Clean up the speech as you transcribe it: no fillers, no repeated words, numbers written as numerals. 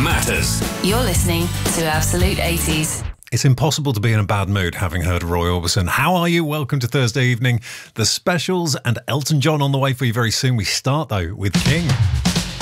matters. You're listening to Absolute 80s. It's impossible to be in a bad mood having heard Roy Orbison. How are you? Welcome to Thursday evening. The specials and Elton John on the way for you very soon. We start, though, with King.